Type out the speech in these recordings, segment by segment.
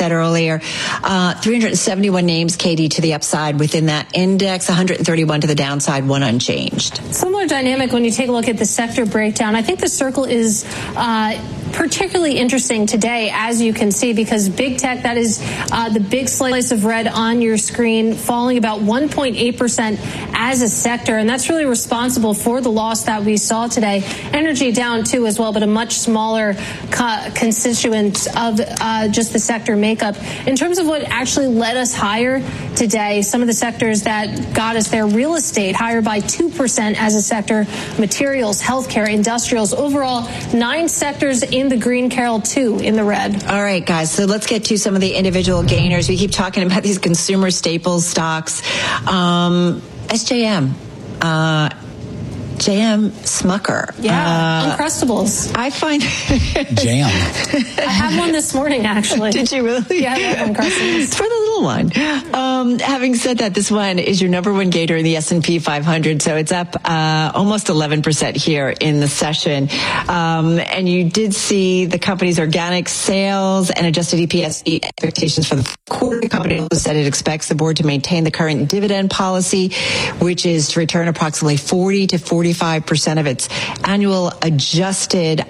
said earlier. 371 names, Katie, to the upside within that index, 131 to the downside, one unchanged. Similar dynamic when you take a look at the sector breakdown. I think the circle is particularly interesting today, as you can see, because big tech, that is the big slice of red on your screen, falling about 1.8% as a sector. And that's really responsible for the loss that we saw today. Energy down too as well, but a much smaller constituent of just the sector makeup. In terms of what actually led us higher today, some of the sectors that got us there: real estate higher by 2% as a sector, materials, healthcare, industrials. Overall, 9 sectors in the green, Carol, 2 in the red. All right, guys, so let's get to some of the individual gainers. We keep talking about these consumer staples stocks. SJM. JM Smucker. Yeah, Uncrustables. I find Jam. I had one this morning, actually. Did you really? Yeah, I love Uncrustables. It's for the little one. Having said that, this one is your number one gainer in the S&P 500, so it's up almost 11% here in the session. And you did see the company's organic sales and adjusted EPS expectations for the quarter. The company also said it expects the board to maintain the current dividend policy, which is to return approximately 40 to 45% of its annual adjusted,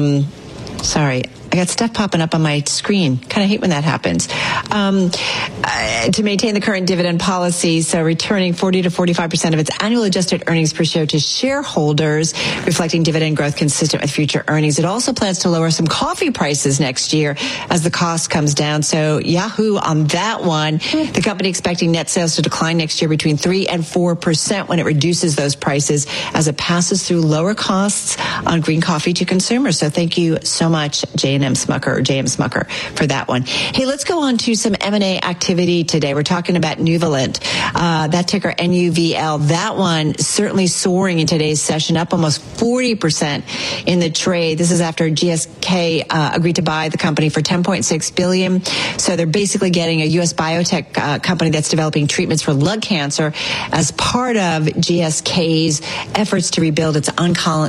I got stuff popping up on my screen. Kind of hate when that happens. To maintain the current dividend policy, so returning 40 to 45% of its annual adjusted earnings per share to shareholders, reflecting dividend growth consistent with future earnings. It also plans to lower some coffee prices next year as the cost comes down. So Yahoo on that one. The company expecting net sales to decline next year between 3 and 4% when it reduces those prices as it passes through lower costs on green coffee to consumers. So thank you so much, JM Smucker, for that one. Hey, let's go on to some M&A activity today. We're talking about Nuvalent, that ticker NUVL. That one certainly soaring in today's session, up almost 40% in the trade. This is after GSK agreed to buy the company for $10.6 billion. So they're basically getting a U.S. biotech company that's developing treatments for lung cancer as part of GSK's efforts to rebuild its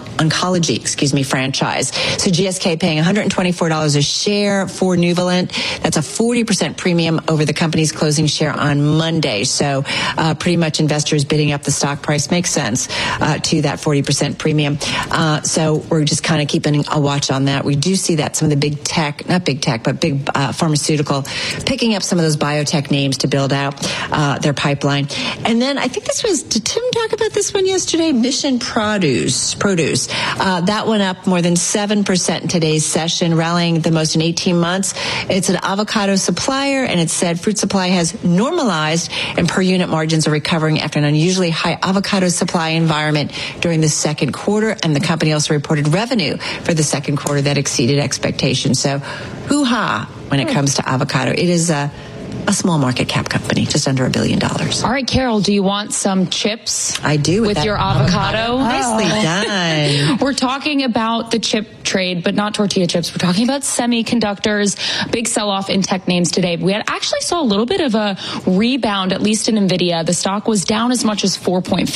oncology franchise. So GSK paying $124 a share for Nuvalent. That's a 40% premium over the company's closing share on Monday. So pretty much investors bidding up the stock price makes sense to that 40% premium. So we're just kind of keeping a watch on that. We do see that some of the big tech, not big tech, but big pharmaceutical picking up some of those biotech names to build out their pipeline. And then I think did Tim talk about this one yesterday? Mission Produce. That one up more than 7% in today's session, rallying the most in 18 months. It's an avocado supplier, and it said fruit supply has normalized and per unit margins are recovering after an unusually high avocado supply environment during the second quarter. And the company also reported revenue for the second quarter that exceeded expectations. So hoo-ha when it comes to avocado. It is a small market cap company, just under $1 billion. All right, Carol, do you want some chips? I do. With your avocado? Nicely done. We're talking about the chip trade, but not tortilla chips. We're talking about semiconductors. Big sell-off in tech names today. We actually saw a little bit of a rebound, at least in NVIDIA. The stock was down as much as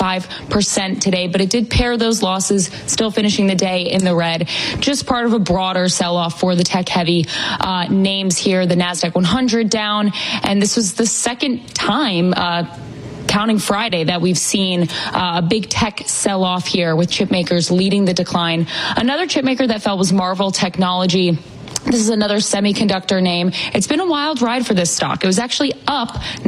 4.5% today, but it did pair those losses, still finishing the day in the red. Just part of a broader sell-off for the tech-heavy names here. The NASDAQ 100 down. And this was the second time, counting Friday, that we've seen a big tech sell-off here, with chip makers leading the decline. Another chip maker that fell was Marvell Technology. This is another semiconductor name. It's been a wild ride for this stock. It was actually up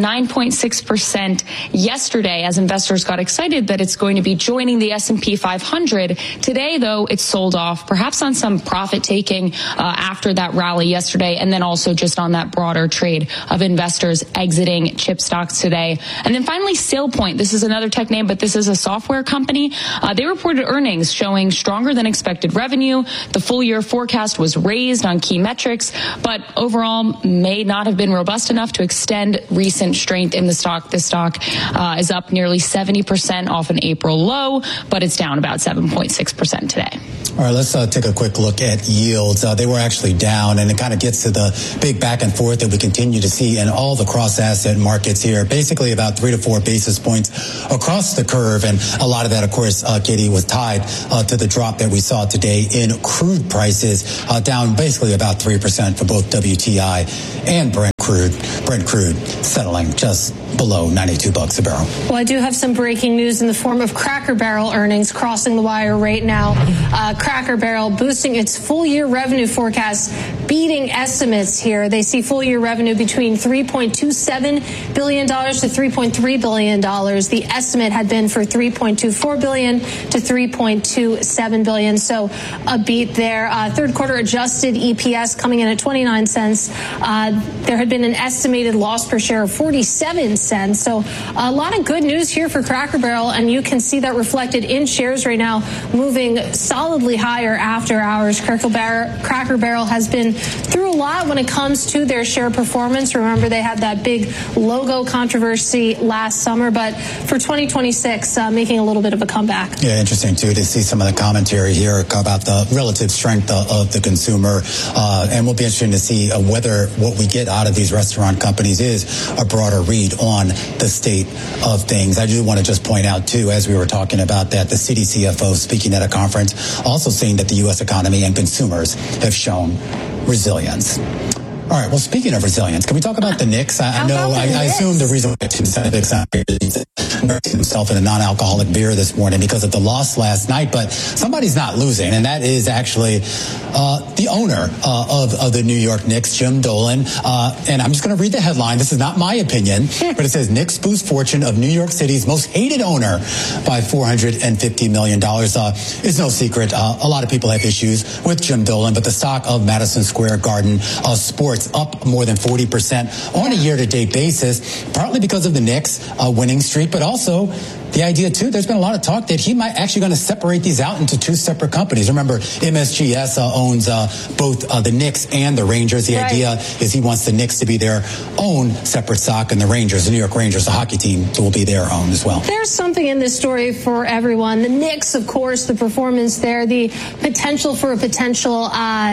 9.6% yesterday as investors got excited that it's going to be joining the S&P 500. Today, though, it's sold off, perhaps on some profit-taking after that rally yesterday, and then also just on that broader trade of investors exiting chip stocks today. And then finally, SailPoint. This is another tech name, but this is a software company. They reported earnings showing stronger than expected revenue. The full-year forecast was raised on key metrics, but overall may not have been robust enough to extend recent strength in the stock. This stock is up nearly 70% off an April low, but it's down about 7.6% today. All right, let's take a quick look at yields. They were actually down, and it kind of gets to the big back and forth that we continue to see in all the cross-asset markets here. Basically about 3 to 4 basis points across the curve, and a lot of that, of course, Katie, was tied to the drop that we saw today in crude prices, down basically about 3% for both WTI and Brent. Brent crude settling just below $92 a barrel. Well, I do have some breaking news in the form of Cracker Barrel earnings crossing the wire right now. Cracker Barrel boosting its full-year revenue forecast, beating estimates here. They see full-year revenue between $3.27 billion to $3.3 billion. The estimate had been for $3.24 billion to $3.27 billion. So a beat there. Third quarter adjusted EPS coming in at 29 cents. There had been an estimated loss per share of 47 cents. So a lot of good news here for Cracker Barrel, and you can see that reflected in shares right now, moving solidly higher after hours. Cracker Barrel has been through a lot when it comes to their share performance. Remember, they had that big logo controversy last summer, but for 2026, making a little bit of a comeback. Yeah, interesting, too, to see some of the commentary here about the relative strength of the consumer. And we'll be interested to see whether what we get out of these restaurant companies is a broader read on the state of things. I do want to just point out, too, as we were talking about that, the Citi CFO speaking at a conference, also saying that the U.S. economy and consumers have shown resilience. All right. Well, speaking of resilience, can we talk about the Knicks? I assume the reason why Tim Stenovic's himself in a non-alcoholic beer this morning because of the loss last night, but somebody's not losing, and that is actually the owner of the New York Knicks, Jim Dolan. And I'm just going to read the headline. This is not my opinion, but it says Knicks boost fortune of New York City's most hated owner by $450 million. It's no secret. A lot of people have issues with Jim Dolan, but the stock of Madison Square Garden Sports up more than 40% on a year-to-date basis, partly because of the Knicks winning streak, but also the idea, too, there's been a lot of talk that he might actually going to separate these out into two separate companies. Remember, MSGS owns both the Knicks and the Rangers. The idea is he wants the Knicks to be their own separate stock, and the Rangers, the New York Rangers, the hockey team, will be their own as well. There's something in this story for everyone. The Knicks, of course, the performance there, the potential for a potential,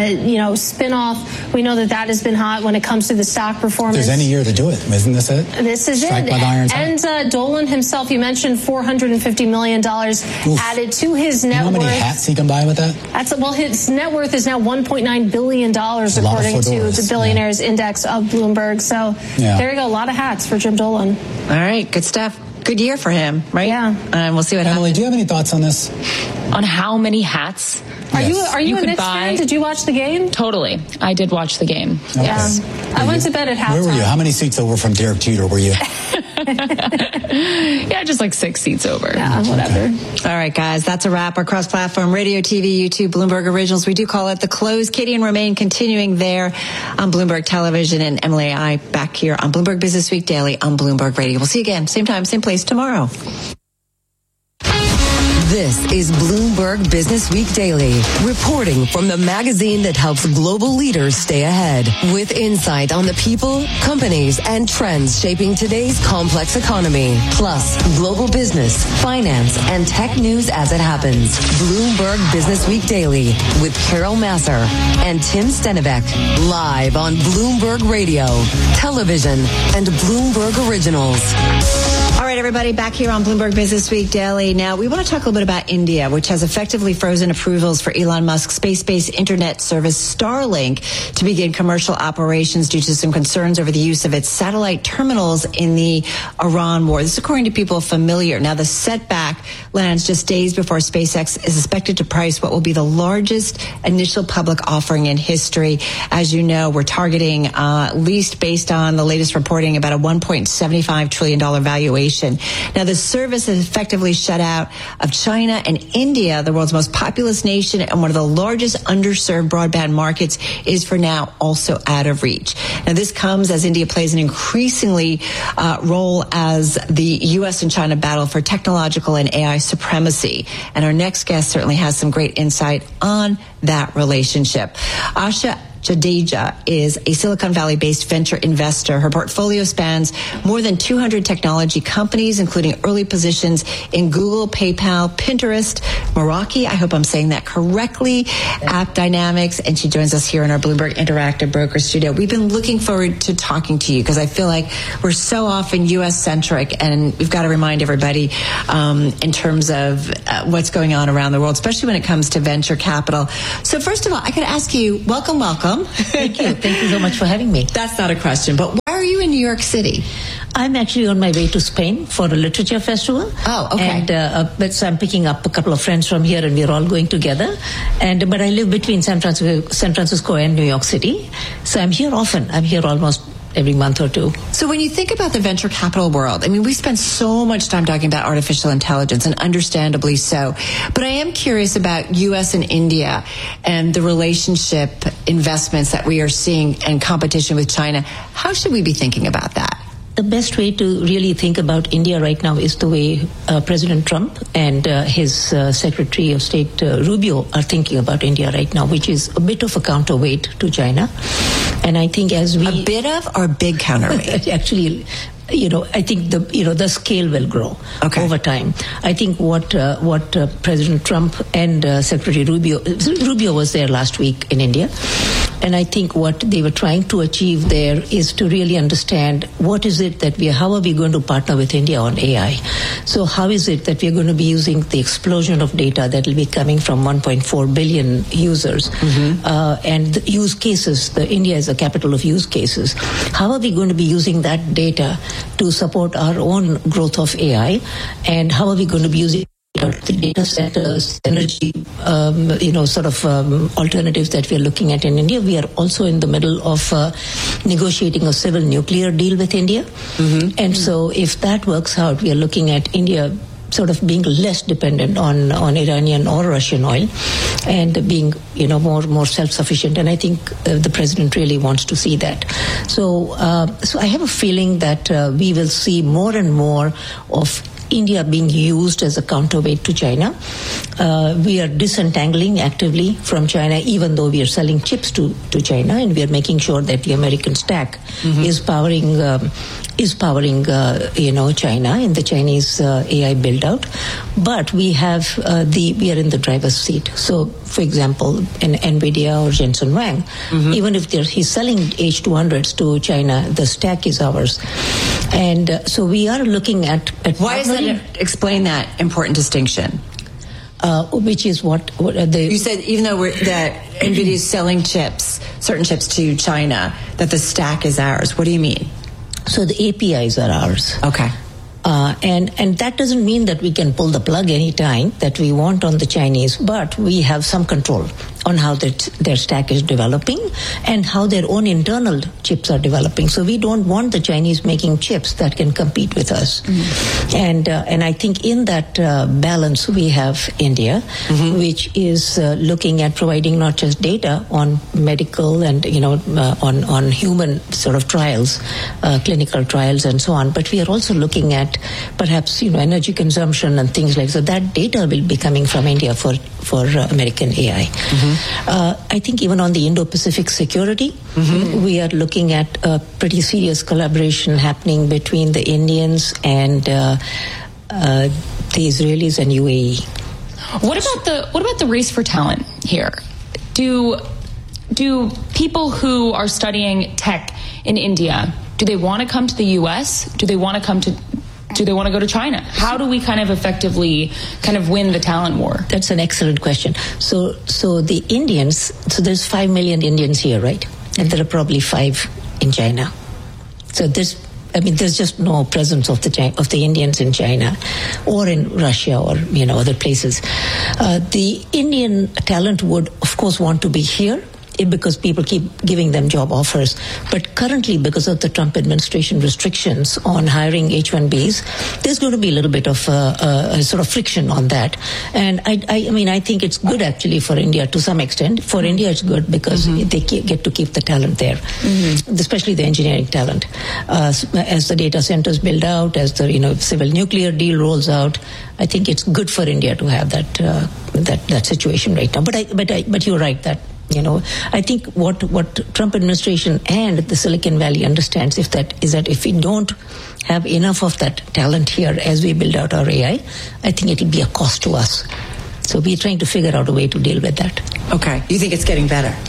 spin-off. We know that has been hot when it comes to the stock performance. If there's any year to do it. Isn't this it? This is Strike it. By the iron's and Dolan himself, you mentioned $450 million added to his net worth. You know how many hats he can buy with that? His net worth is now $1.9 billion, according to the Billionaires Index of Bloomberg. So there you go. A lot of hats for Jim Dolan. All right. Good stuff. Good year for him, right? Yeah. And we'll see what happens. Emily, do you have any thoughts on this? On how many hats? Are you a Knicks fan? Did you watch the game? Totally. I did watch the game. Okay. Yeah. I went to bed at halftime. Where were you? How many seats over from Derek Jeter were you? Yeah, just like 6 seats over. Yeah, whatever. Okay. All right, guys, that's a wrap. Our cross-platform radio, TV, YouTube, Bloomberg Originals. We do call it The Close. Katie and Romaine continuing there on Bloomberg Television, and Emily and I back here on Bloomberg Business Week Daily on Bloomberg Radio. We'll see you again, same time, same place tomorrow. This is Bloomberg Business Week Daily, reporting from the magazine that helps global leaders stay ahead, with insight on the people, companies, and trends shaping today's complex economy, plus global business, finance, and tech news as it happens. Bloomberg Business Week Daily with Carol Massar and Tim Stenovec, live on Bloomberg Radio, television, and Bloomberg Originals. All right, everybody, back here on Bloomberg Business Week Daily. Now, we want to talk a little bit about India, which has effectively frozen approvals for Elon Musk's space-based internet service Starlink to begin commercial operations due to some concerns over the use of its satellite terminals in the Iran war. This is according to people familiar. Now, the setback lands just days before SpaceX is expected to price what will be the largest initial public offering in history. As you know, we're targeting, at least based on the latest reporting, about a $1.75 trillion valuation. Now, the service is effectively shut out of China and India, the world's most populous nation and one of the largest underserved broadband markets, is for now also out of reach. Now, this comes as India plays an increasingly role as the U.S. and China battle for technological and AI supremacy. And our next guest certainly has some great insight on that relationship. Asha Jadeja is a Silicon Valley-based venture investor. Her portfolio spans more than 200 technology companies, including early positions in Google, PayPal, Pinterest, Meraki, I hope I'm saying that correctly, AppDynamics, and she joins us here in our Bloomberg Interactive Broker Studio. We've been looking forward to talking to you because I feel like we're so often U.S.-centric, and we've got to remind everybody in terms of what's going on around the world, especially when it comes to venture capital. So first of all, I could ask you, welcome. welcome. Thank you. Thank you so much for having me. That's not a question, but why are you in New York City? I'm actually on my way to Spain for a literature festival. Oh, okay. And so I'm picking up a couple of friends from here, and we're all going together. But I live between San Francisco and New York City, so I'm here often. I'm here almost every month or two. So when you think about the venture capital world, I mean, we spend so much time talking about artificial intelligence, and understandably so. But I am curious about U.S. and India and the relationship investments that we are seeing and competition with China. How should we be thinking about that? The best way to really think about India right now is the way President Trump and his Secretary of State Rubio are thinking about India right now, which is a bit of a counterweight to China. And I think as we... A bit of or a big counterweight? Actually... I think the scale will grow over time. I think what President Trump and Secretary Rubio was there last week in India, and I think what they were trying to achieve there is to really understand what is it that how are we going to partner with India on AI? So how is it that we are going to be using the explosion of data that will be coming from 1.4 billion users and the use cases? India is a capital of use cases. How are we going to be using that data to support our own growth of AI, and how are we going to be using the data centers, energy, alternatives that we are looking at in India? We are also in the middle of negotiating a civil nuclear deal with India, and so if that works out, we are looking at India sort of being less dependent on Iranian or Russian oil, and being more self-sufficient. And I think the president really wants to see that. So I have a feeling that we will see more and more of India being used as a counterweight to China. We are disentangling actively from China, even though we are selling chips to China, and we are making sure that the American stack is powering China in the Chinese AI build out. But we are in the driver's seat. So, for example, in NVIDIA or Jensen Huang, even if he's selling H200s to China, the stack is ours. And so we are looking at why is that? Explain that important distinction. Which is what you said. Even though that NVIDIA is selling certain chips to China, that the stack is ours. What do you mean? So the APIs are ours. Okay. And that doesn't mean that we can pull the plug anytime that we want on the Chinese, but we have some control on how their stack is developing and how their own internal chips are developing. So we don't want the Chinese making chips that can compete with us. And I think in that balance we have India, which is looking at providing not just data on medical and on human sort of trials, clinical trials and so on, but we are also looking at perhaps energy consumption and things like so. That data will be coming from India for American AI. I think even on the Indo-Pacific security, we are looking at a pretty serious collaboration happening between the Indians and the Israelis and UAE. What about the race for talent here? Do people who are studying tech in India, do they want to come to the U.S.? Do they want to go to China? How do we kind of effectively win the talent war? That's an excellent question. So the Indians, so there's 5 million Indians here, right? And there are probably 5 in China. So there's just no presence of the Indians in China or in Russia or other places. The Indian talent would, of course, want to be here, because people keep giving them job offers. But currently, because of the Trump administration restrictions on hiring H-1Bs, there's going to be a little bit of a sort of friction on that. And I think it's good actually for India to some extent. For India, it's good because they get to keep the talent there, especially the engineering talent. As the data centers build out, as the civil nuclear deal rolls out, I think it's good for India to have that situation right now. But you're right that. I think what Trump administration and the Silicon Valley understands is that if we don't have enough of that talent here as we build out our AI, I think it'll be a cost to us. So we're trying to figure out a way to deal with that. Okay. You think it's getting better?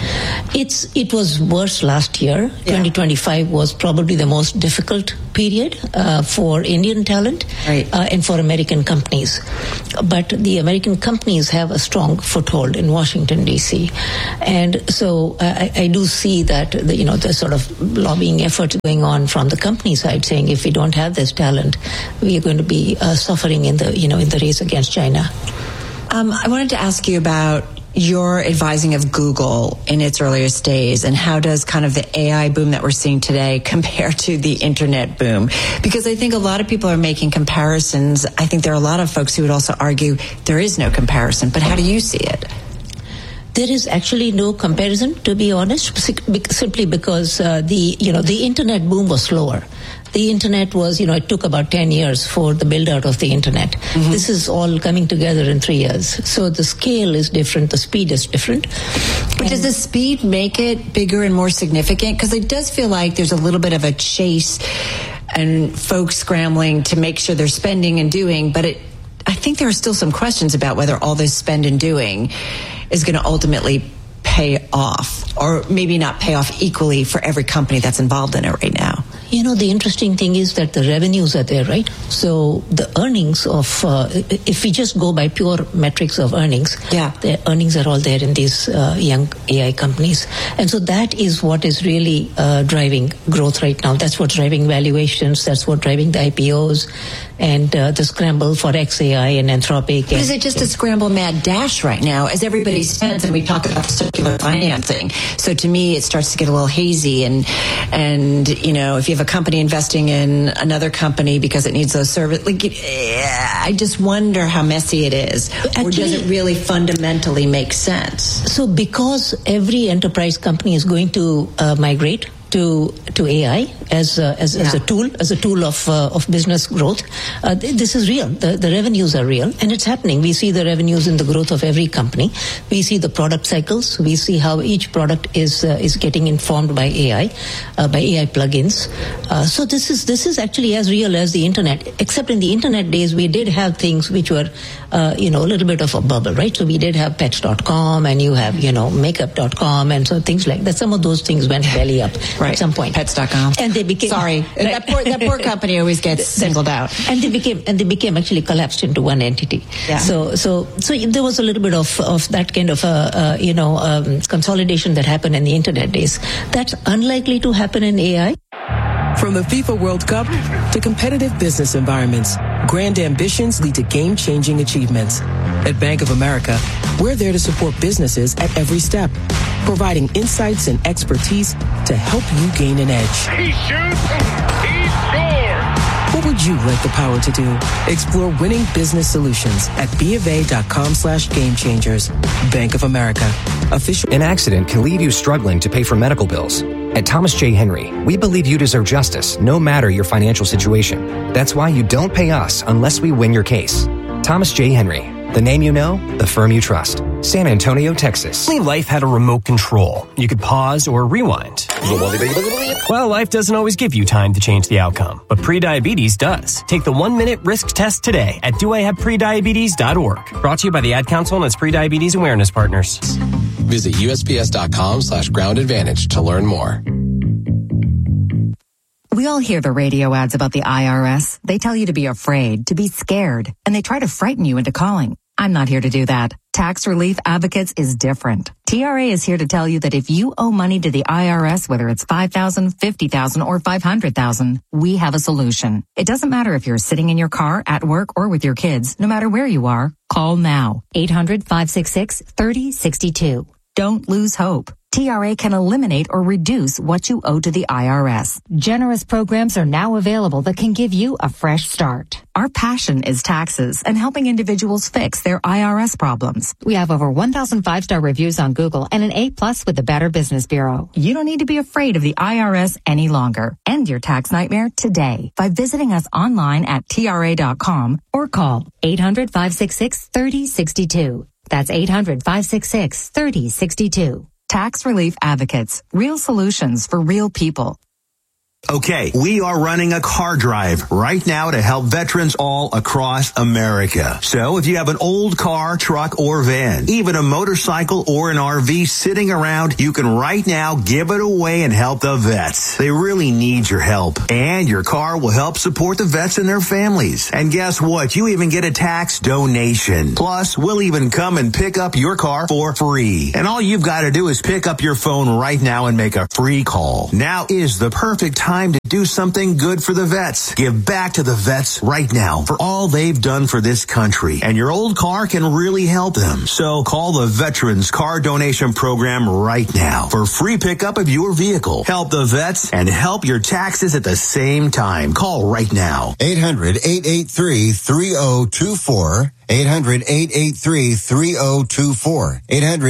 It was worse last year. 2025 was probably the most difficult period for Indian talent and for American companies. But the American companies have a strong foothold in Washington, D.C. And so I do see that the sort of lobbying effort going on from the company side, saying if we don't have this talent, we are going to be suffering in the race against China. I wanted to ask you about your advising of Google in its earliest days, and how does kind of the AI boom that we're seeing today compare to the internet boom? Because I think a lot of people are making comparisons. I think there are a lot of folks who would also argue there is no comparison, but how do you see it? There is actually no comparison, to be honest, simply because the internet boom was slower. The internet was, it took about 10 years for the build out of the internet. Mm-hmm. This is all coming together in 3 years. So the scale is different, the speed is different. But does the speed make it bigger and more significant? Because it does feel like there's a little bit of a chase and folks scrambling to make sure they're spending and doing, but I think there are still some questions about whether all this spend and doing is going to ultimately pay off, or maybe not pay off equally for every company that's involved in it right now. The interesting thing is that the revenues are there, right? So the earnings of, if we just go by pure metrics of earnings, the earnings are all there in these young AI companies. And so that is what is really driving growth right now. That's what's driving valuations. That's what's driving the IPOs and the scramble for XAI and Anthropic. But is it just a scramble mad dash right now as everybody spends, and we talk about circular financing? So to me, it starts to get a little hazy, and if you have a company investing in another company because it needs those services, I just wonder how messy it is. Actually, or does it really fundamentally make sense? So because every enterprise company is going to migrate to AI as a tool of business growth. This is real. The revenues are real, and it's happening. We see the revenues in the growth of every company. We see the product cycles. We see how each product is getting informed by AI plugins. So this is actually as real as the internet. Except in the internet days, we did have things which were a little bit of a bubble, right? So we did have pets.com, and you have makeup.com, and so things like that. Some of those things went belly up. At some point, Pets.com, and they became that poor company always gets singled out, and they became actually collapsed into one entity. Yeah. So there was a little bit of that kind of consolidation that happened in the internet days. That's unlikely to happen in AI. From the FIFA World Cup to competitive business environments, grand ambitions lead to game-changing achievements. At Bank of America, we're there to support businesses at every step, providing insights and expertise to help you gain an edge. He shoots, he scores! What would you like the power to do? Explore winning business solutions at BofA.com/gamechangers. Bank of America. An accident can leave you struggling to pay for medical bills. At Thomas J. Henry, we believe you deserve justice no matter your financial situation. That's why you don't pay us unless we win your case. Thomas J. Henry, the name you know, the firm you trust. San Antonio, Texas. Life had a remote control. You could pause or rewind. Well, life doesn't always give you time to change the outcome, but prediabetes does. Take the 1-minute risk test today at doihaveprediabetes.org. Brought to you by the Ad Council and its Prediabetes Awareness Partners. Visit USPS.com/groundadvantage to learn more. We all hear the radio ads about the IRS. They tell you to be afraid, to be scared, and they try to frighten you into calling. I'm not here to do that. Tax Relief Advocates is different. TRA is here to tell you that if you owe money to the IRS, whether it's $5,000, $50,000, or $500,000, we have a solution. It doesn't matter if you're sitting in your car, at work, or with your kids. No matter where you are, call now. 800-566-3062. Don't lose hope. TRA can eliminate or reduce what you owe to the IRS. Generous programs are now available that can give you a fresh start. Our passion is taxes and helping individuals fix their IRS problems. We have over 1,000 5-star reviews on Google and an A+ with the Better Business Bureau. You don't need to be afraid of the IRS any longer. End your tax nightmare today by visiting us online at TRA.com or call 800-566-3062. That's 800-566-3062. Tax Relief Advocates. Real solutions for real people. Okay, we are running a car drive right now to help veterans all across America. So if you have an old car, truck, or van, even a motorcycle or an RV sitting around, you can right now give it away and help the vets. They really need your help. And your car will help support the vets and their families. And guess what? You even get a tax donation. Plus, we'll even come and pick up your car for free. And all you've got to do is pick up your phone right now and make a free call. Now is the perfect time to do something good for the vets. Give back to the vets right now for all they've done for this country. And your old car can really help them. So call the Veterans Car Donation Program right now for free pickup of your vehicle. Help the vets and help your taxes at the same time. Call right now. 800-883-3024. 800-883-3024.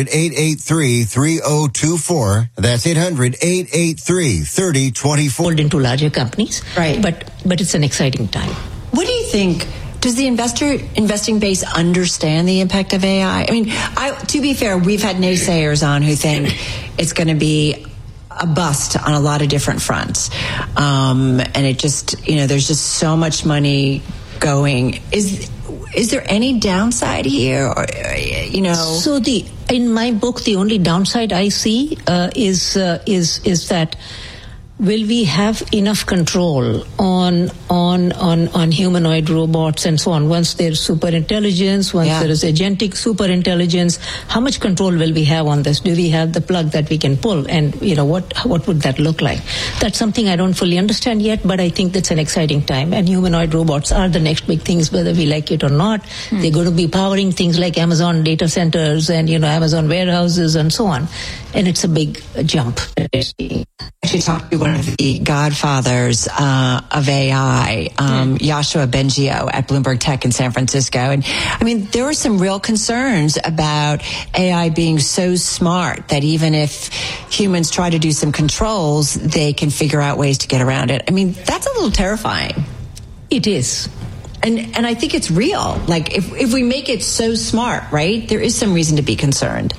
800-883-3024. That's 800-883-3024. Into larger companies. Right. But it's an exciting time. What do you think? Does the investing base understand the impact of AI? I mean, to be fair, we've had naysayers on who think it's going to be a bust on a lot of different fronts. And it just, there's just so much money going. Is there any downside here? Or, So in my book, the only downside I see is that will we have enough control on humanoid robots and so on? Once there's super intelligence, once there is agentic super intelligence, how much control will we have on this? Do we have the plug that we can pull? And what would that look like? That's something I don't fully understand yet, but I think that's an exciting time. And humanoid robots are the next big things, whether we like it or not. They're going to be powering things like Amazon data centers and Amazon warehouses and so on. And it's a big jump. I should talk to one of the godfathers of AI, Yoshua Bengio at Bloomberg Tech in San Francisco. And I mean, there were some real concerns about AI being so smart that even if humans try to do some controls, they can figure out ways to get around it. I mean, that's a little terrifying. It is. And I think it's real. Like, if we make it so smart, right, there is some reason to be concerned.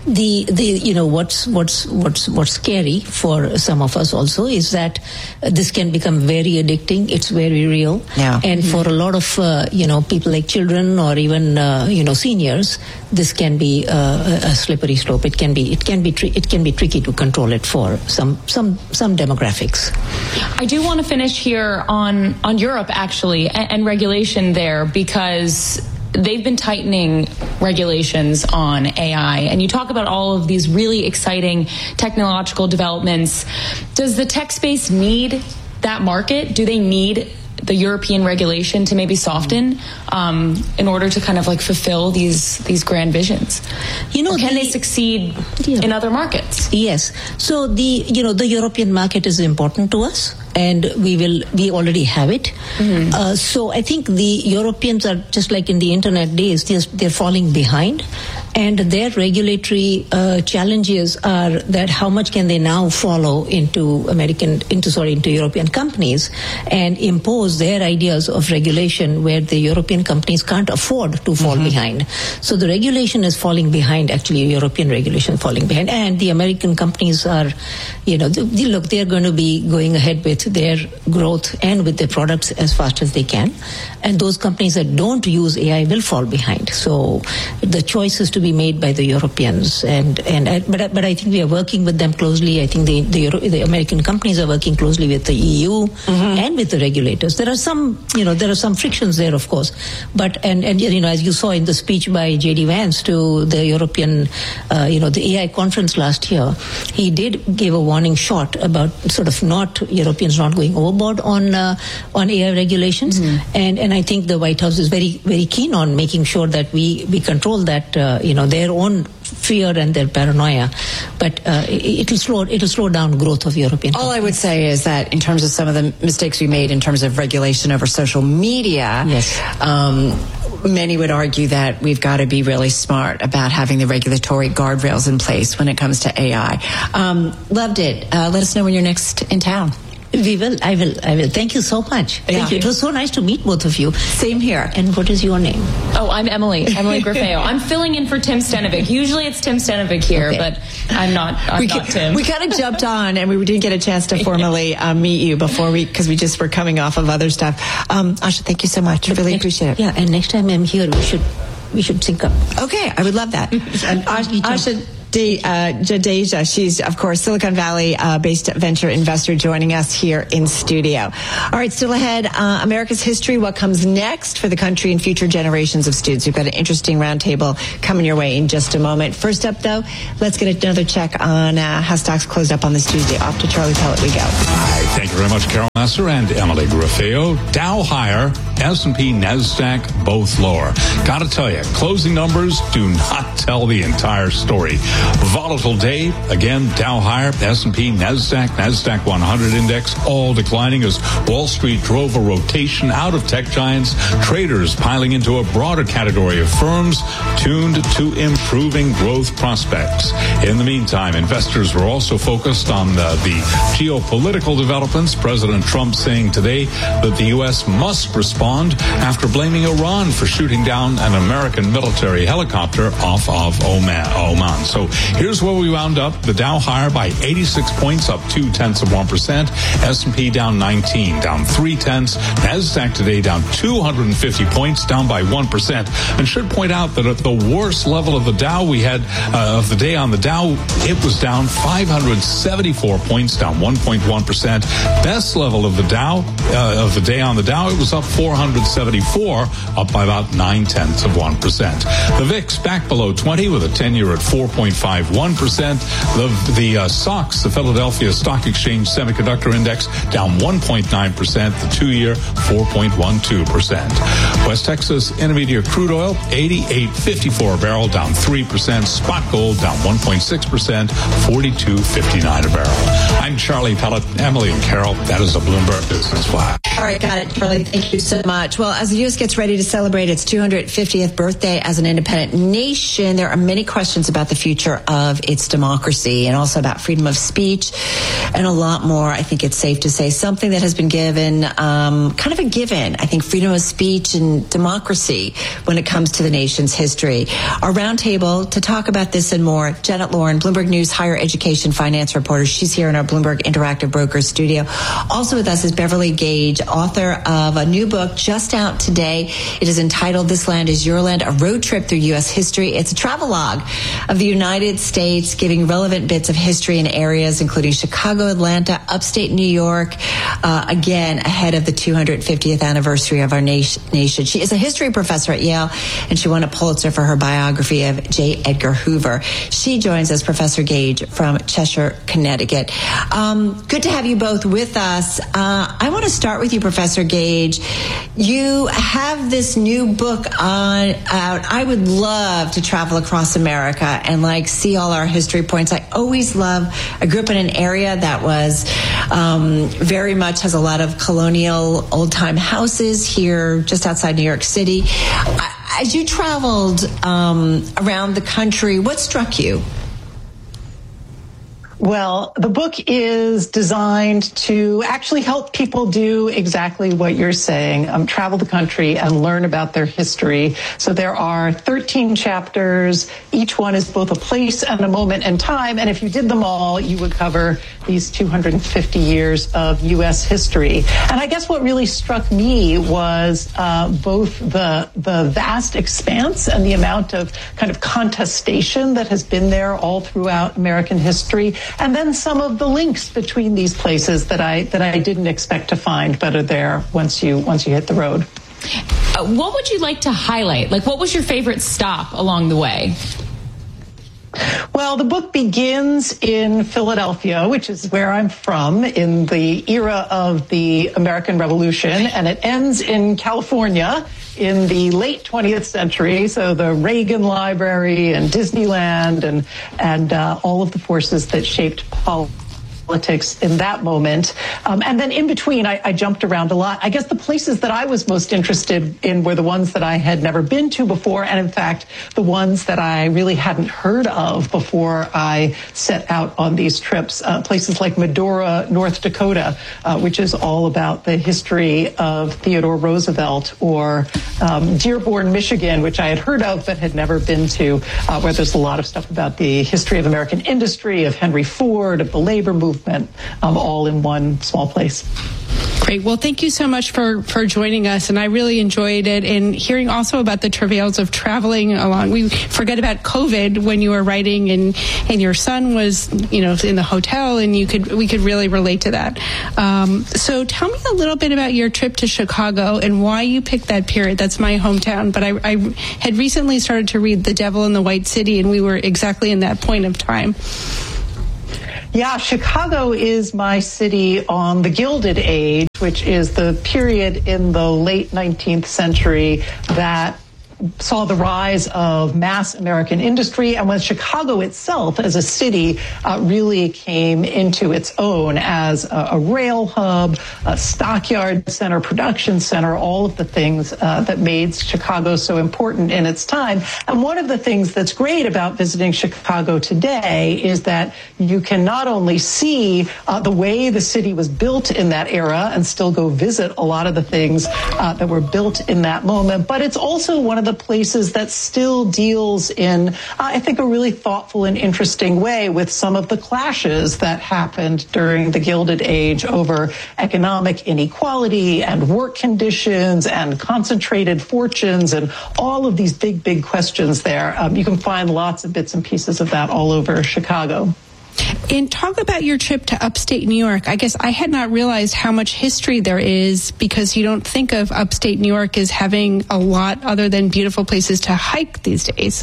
What's scary for some of us also is that this can become very addicting. It's very real. Yeah. And for a lot of people like children or even seniors, this can be a slippery slope. It can be tricky to control it for some demographics. I do want to finish here on Europe actually and regulation there, because they've been tightening regulations on AI, and you talk about all of these really exciting technological developments. Does the tech space need that market? Do they need the European regulation to maybe soften in order to kind of like fulfill these grand visions? Can they succeed in other markets? Yes. So the European market is important to us, and we already have it. Mm-hmm. So I think the Europeans are just like in the internet days, they're falling behind, and their regulatory challenges are that how much can they now follow into European companies and impose their ideas of regulation where the European companies can't afford to fall behind. So the regulation is falling behind, actually, European regulation falling behind, and the American companies are, they're going to be going ahead with their growth and with their products as fast as they can, and those companies that don't use AI will fall behind. So the choice is to be made by the Europeans, but I think we are working with them closely. I think the American companies are working closely with the EU and with the regulators. There are some frictions there, of course, but and as you saw in the speech by J.D. Vance to the European the AI conference last year, he did give a warning shot about sort of Europeans not going overboard on AI regulations, and I think the White House is very, very keen on making sure that we control that their own fear and their paranoia, but it'll slow down growth of European companies. All I would say is that in terms of some of the mistakes we made in terms of regulation over social media, yes. Many would argue that we've got to be really smart about having the regulatory guardrails in place when it comes to AI. Loved it. Let us know when you're next in town. We will. I will. Thank you so much. Thank you. It was so nice to meet both of you. Same here. And what is your name? Oh, I'm Emily Grafeo. I'm filling in for Tim Stenovic. Usually it's Tim Stenovic here, but I'm not Tim. We kind of jumped on, and we didn't get a chance to formally meet you before because we just were coming off of other stuff. Asha, thank you so much. I really appreciate it. Yeah, and next time I'm here, we should sync up. Okay, I would love that. Asha Jadeja, she's, of course, Silicon Valley-based venture investor joining us here in studio. All right, still ahead, America's history, what comes next for the country and future generations of students. We've got an interesting roundtable coming your way in just a moment. First up, though, let's get another check on how stocks closed up on this Tuesday. Off to Charlie Pellet we go. Hi, thank you very much, Carol Nasser and Emily Grafeo. Dow higher, S&P, NASDAQ, both lower. Got to tell you, closing numbers do not tell the entire story. Volatile day. Again, Dow higher, S&P, NASDAQ 100 index, all declining as Wall Street drove a rotation out of tech giants. Traders piling into a broader category of firms tuned to improving growth prospects. In the meantime, investors were also focused on the geopolitical developments. President Trump saying today that the U.S. must respond after blaming Iran for shooting down an American military helicopter off of Oman. So here's where we wound up. The Dow higher by 86 points, up 0.2%. S&P down 19, down 0.3. NASDAQ today down 250 points, down by 1%. And should point out that at the worst level of the Dow we had of the day on the Dow, it was down 574 points, down 1.1%. Best level of the Dow of the day on the Dow, it was up 474, up by about 0.9%. The VIX back below 20 with a 10-year at 4.51%. The SOX, the Philadelphia Stock Exchange Semiconductor Index, down 1.9%. The 2-year 4.12%. West Texas Intermediate crude oil 88.54 a barrel, down 3%. Spot gold down 1.6%. 42.59 a barrel. I'm Charlie Pellet, Emily and Carol. That is a Bloomberg Business Flash. All right, got it, Charlie. Thank you so much. Well, as the U.S. gets ready to celebrate its 250th birthday as an independent nation, there are many questions about the future of its democracy and also about freedom of speech and a lot more. I think it's safe to say something that has been given, kind of a given. I think freedom of speech and democracy when it comes to the nation's history. Our roundtable to talk about this and more, Janet Lauren, Bloomberg News higher education finance reporter. She's here in our Bloomberg Interactive Brokers studio. Also with us is Beverly Gage, author of a new book just out today. It is entitled This Land is Your Land, a road trip through U.S. history. It's a travelogue of the United States, giving relevant bits of history in areas including Chicago, Atlanta, upstate New York, again, ahead of the 250th anniversary of our nation. She is a history professor at Yale, and she won a Pulitzer for her biography of J. Edgar Hoover. She joins us, Professor Gage, from Cheshire, Connecticut. Good to have you both with us. I want to start with you, Professor Gage. You have this new book out. I would love to travel across America and see all our history points. I grew up in an area that was very much has a lot of colonial old time houses here just outside New York City. As you traveled around the country, what struck you? Well, the book is designed to actually help people do exactly what you're saying, travel the country and learn about their history. So there are 13 chapters. Each one is both a place and a moment in time. And if you did them all, you would cover these 250 years of U.S. history. And I guess what really struck me was both the vast expanse and the amount of kind of contestation that has been there all throughout American history. And then some of the links between these places that I didn't expect to find, but are there once you hit the road. What would you like to highlight? What was your favorite stop along the way? Well, the book begins in Philadelphia, which is where I'm from, in the era of the American Revolution, and it ends in California in the late 20th century. So the Reagan Library and Disneyland and all of the forces that shaped politics in that moment. And then in between, I jumped around a lot. I guess the places that I was most interested in were the ones that I had never been to before, and in fact, the ones that I really hadn't heard of before I set out on these trips. Places like Medora, North Dakota, which is all about the history of Theodore Roosevelt, or Dearborn, Michigan, which I had heard of but had never been to, where there's a lot of stuff about the history of American industry, of Henry Ford, of the labor movement, all in one small place. Great. Well, thank you so much for joining us, and I really enjoyed it, and hearing also about the travails of traveling along. We forget about COVID when you were writing, and your son was, in the hotel, and we could really relate to that. So tell me a little bit about your trip to Chicago and why you picked that period. That's my hometown, but I had recently started to read The Devil in the White City, and we were exactly in that point of time. Yeah, Chicago is my city on the Gilded Age, which is the period in the late 19th century that saw the rise of mass American industry, and when Chicago itself as a city really came into its own as a rail hub, a stockyard center, production center, all of the things that made Chicago so important in its time. And one of the things that's great about visiting Chicago today is that you can not only see the way the city was built in that era and still go visit a lot of the things that were built in that moment, but it's also one of the places that still deals in, I think, a really thoughtful and interesting way with some of the clashes that happened during the Gilded Age over economic inequality and work conditions and concentrated fortunes and all of these big, big questions there. You can find lots of bits and pieces of that all over Chicago. And talk about your trip to upstate New York. I guess I had not realized how much history there is, because you don't think of upstate New York as having a lot other than beautiful places to hike these days.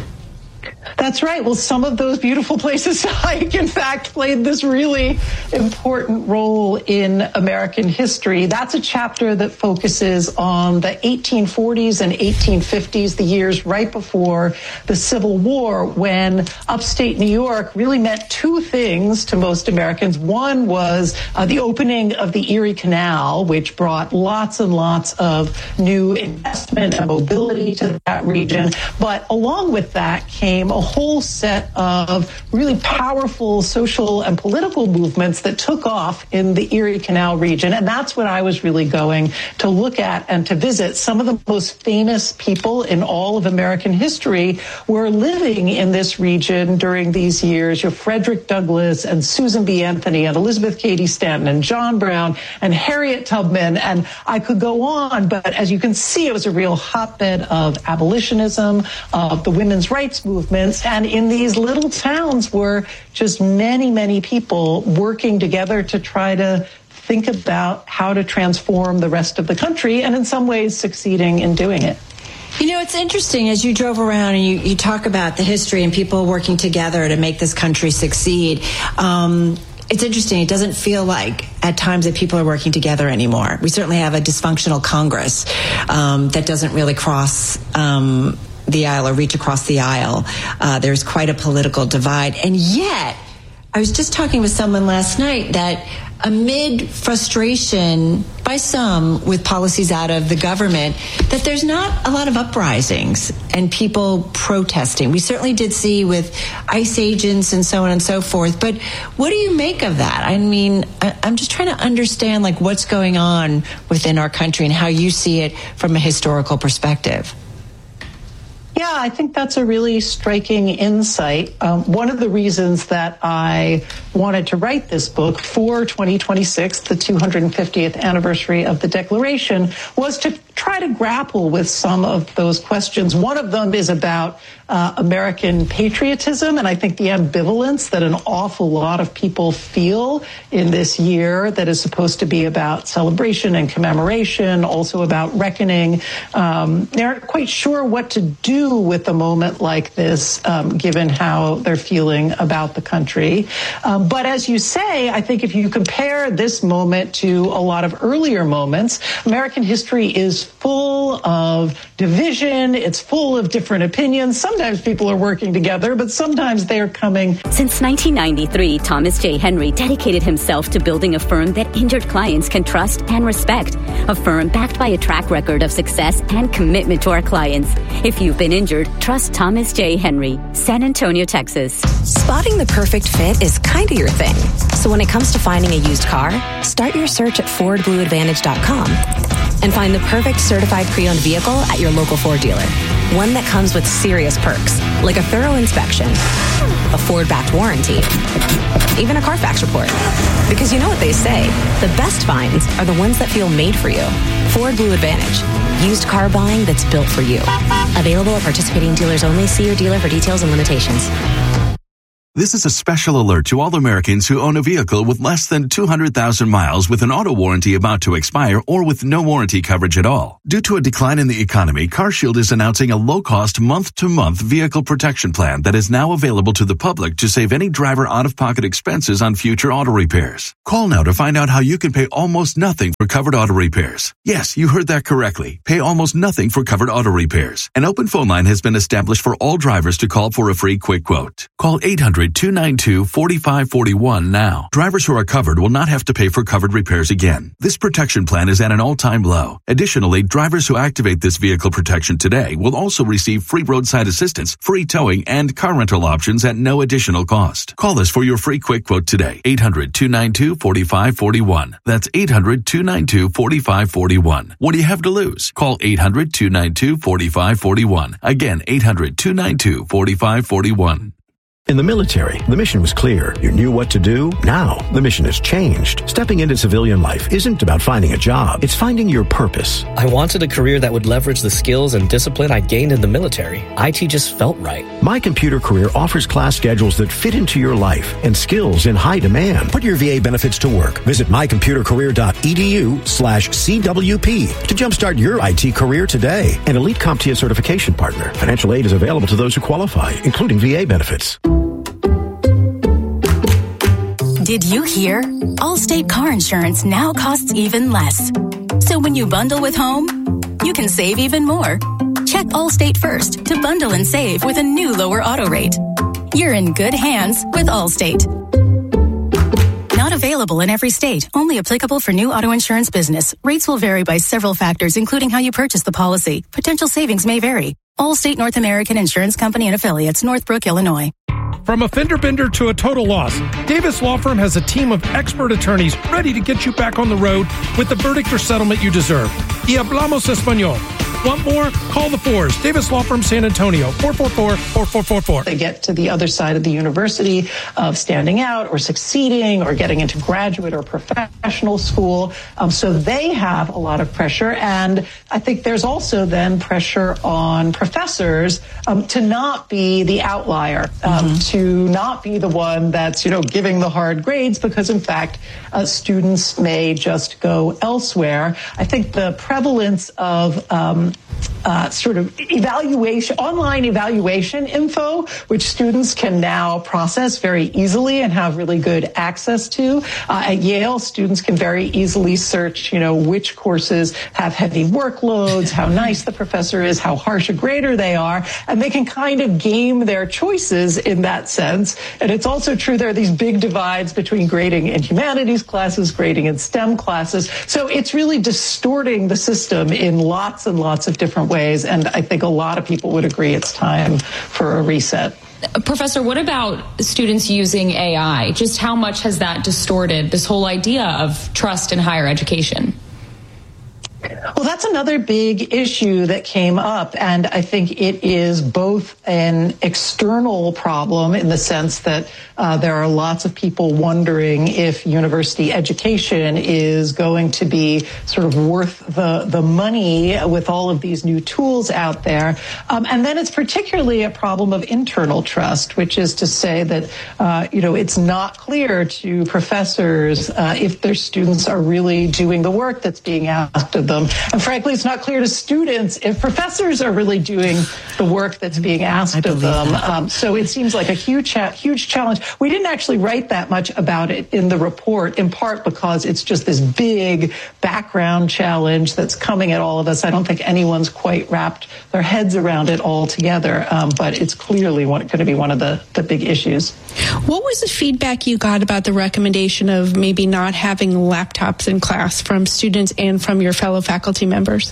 That's right. Well, some of those beautiful places to hike, in fact, played this really important role in American history. That's a chapter that focuses on the 1840s and 1850s, the years right before the Civil War, when upstate New York really meant two things to most Americans. One was the opening of the Erie Canal, which brought lots and lots of new investment and mobility to that region. But along with that came a whole set of really powerful social and political movements that took off in the Erie Canal region. And that's what I was really going to look at and to visit. Some of the most famous people in all of American history were living in this region during these years. You have Frederick Douglass and Susan B. Anthony and Elizabeth Cady Stanton and John Brown and Harriet Tubman. And I could go on, but as you can see, it was a real hotbed of abolitionism, of the women's rights movements. And in these little towns were just many, many people working together to try to think about how to transform the rest of the country, and in some ways succeeding in doing it. It's interesting as you drove around and you talk about the history and people working together to make this country succeed. It's interesting. It doesn't feel like at times that people are working together anymore. We certainly have a dysfunctional Congress that doesn't really cross the aisle or reach across the aisle. There's quite a political divide. And yet, I was just talking with someone last night that amid frustration by some with policies out of the government, that there's not a lot of uprisings and people protesting. We certainly did see with ICE agents and so on and so forth. But what do you make of that? I mean, I'm just trying to understand what's going on within our country and how you see it from a historical perspective. Yeah, I think that's a really striking insight. One of the reasons that I wanted to write this book for 2026, the 250th anniversary of the Declaration, was to try to grapple with some of those questions. One of them is about American patriotism, and I think the ambivalence that an awful lot of people feel in this year that is supposed to be about celebration and commemoration, also about reckoning. They aren't quite sure what to do with a moment like this, given how they're feeling about the country. But as you say, I think if you compare this moment to a lot of earlier moments, American history is full of division. It's full of different opinions. Sometimes people are working together, but sometimes they're coming. Since 1993, Thomas J. Henry dedicated himself to building a firm that injured clients can trust and respect. A firm backed by a track record of success and commitment to our clients. If you've been injured, trust Thomas J. Henry, San Antonio, Texas. Spotting the perfect fit is kind of your thing. So when it comes to finding a used car, start your search at FordBlueAdvantage.com and find the perfect certified pre-owned vehicle at your local Ford dealer. One that comes with serious perks, like a thorough inspection, a Ford-backed warranty, even a Carfax report. Because you know what they say, the best finds are the ones that feel made for you. Ford Blue Advantage. Used car buying that's built for you. Available at participating dealers only. See your dealer for details and limitations. This is a special alert to all Americans who own a vehicle with less than 200,000 miles with an auto warranty about to expire or with no warranty coverage at all. Due to a decline in the economy, CarShield is announcing a low-cost month-to-month vehicle protection plan that is now available to the public to save any driver out-of-pocket expenses on future auto repairs. Call now to find out how you can pay almost nothing for covered auto repairs. Yes, you heard that correctly. Pay almost nothing for covered auto repairs. An open phone line has been established for all drivers to call for a free quick quote. Call 800-292-4541 now. Drivers who are covered will not have to pay for covered repairs again. This protection plan is at an all-time low. Additionally, drivers who activate this vehicle protection today will also receive free roadside assistance, free towing, and car rental options at no additional cost. Call us for your free quick quote today. 800-292-4541. That's 800-292-4541. What do you have to lose? Call 800-292-4541. Again, 800-292-4541. In the military, the mission was clear. You knew what to do. Now, the mission has changed. Stepping into civilian life isn't about finding a job. It's finding your purpose. I wanted a career that would leverage the skills and discipline I gained in the military. IT just felt right. My Computer Career offers class schedules that fit into your life and skills in high demand. Put your VA benefits to work. Visit mycomputercareer.edu/CWP to jumpstart your IT career today. An elite CompTIA certification partner. Financial aid is available to those who qualify, including VA benefits. Did you hear? Allstate car insurance now costs even less. So when you bundle with home, you can save even more. Check Allstate first to bundle and save with a new lower auto rate. You're in good hands with Allstate. Not available in every state. Only applicable for new auto insurance business. Rates will vary by several factors, including how you purchase the policy. Potential savings may vary. Allstate North American Insurance Company and Affiliates, Northbrook, Illinois. From a fender bender to a total loss, Davis Law Firm has a team of expert attorneys ready to get you back on the road with the verdict or settlement you deserve. Y hablamos español. Want more? Call the Fours. Davis Law Firm, San Antonio, 444-4444. They get to the other side of the university of standing out or succeeding or getting into graduate or professional school. So they have a lot of pressure. And I think there's also then pressure on professors to not be the outlier, to not be the one that's, giving the hard grades because, in fact, students may just go elsewhere. I think the prevalence of sort of online evaluation info, which students can now process very easily and have really good access to. At Yale, students can very easily search, which courses have heavy workloads, how nice the professor is, how harsh a grader they are, and they can kind of game their choices in that sense. And it's also true there are these big divides between grading in humanities classes, grading in STEM classes. So it's really distorting the system in lots and lots of different ways. And I think a lot of people would agree it's time for a reset. Professor, what about students using AI? Just how much has that distorted this whole idea of trust in higher education? Well, that's another big issue that came up, and I think it is both an external problem in the sense that there are lots of people wondering if university education is going to be sort of worth the money with all of these new tools out there. And then it's particularly a problem of internal trust, which is to say that, it's not clear to professors if their students are really doing the work that's being asked of them, And frankly, it's not clear to students if professors are really doing the work that's being asked of them. So it seems like a huge challenge. We didn't actually write that much about it in the report, in part because it's just this big background challenge that's coming at all of us. I don't think anyone's quite wrapped their heads around it all together, but it's clearly going to be one of the big issues. What was the feedback you got about the recommendation of maybe not having laptops in class from students and from your fellow faculty members?